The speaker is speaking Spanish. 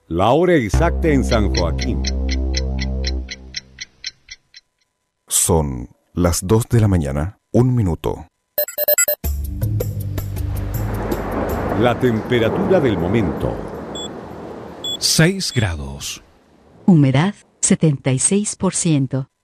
La hora exacta en San Joaquín. Son las 2 de la mañana, 1 minuto. La temperatura del momento. 6 grados. Humedad 76%.